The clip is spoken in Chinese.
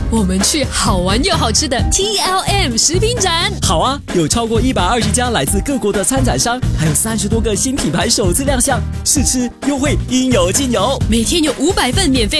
我们去好玩又好吃的 TLM 食品展。 好啊，有超过120家来自各国的参展商，还有30多个新品牌首次亮相，试吃优惠应有尽有。 每天有500份免费